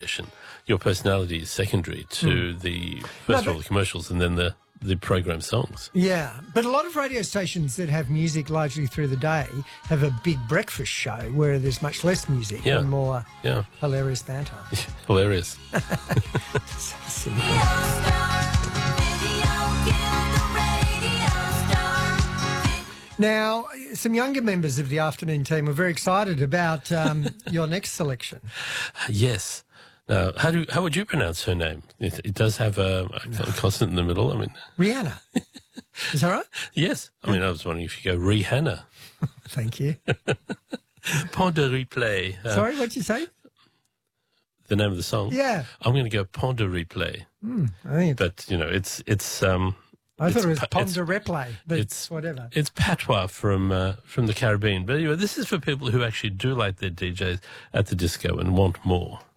station. Your personality is secondary to the first of all the commercials and then the program songs. Yeah, but a lot of radio stations that have music largely through the day have a big breakfast show where there's much less music and more hilarious banter. Hilarious. So simple. Now, some younger members of the afternoon team were very excited about your next selection. Yes. Now, how would you pronounce her name? It does have a consonant in the middle. I mean, Rihanna. Is that right? Yes. I mean, I was wondering if you go Rihanna. Thank you. Pont de Replay. Sorry, what'd you say? The name of the song? Yeah. I'm going to go Pont de Replay. I think But, you know, it's I thought it was Pont de Replay, but it's whatever. It's patois from the Caribbean. But anyway, this is for people who actually do like their DJs at the disco and want more.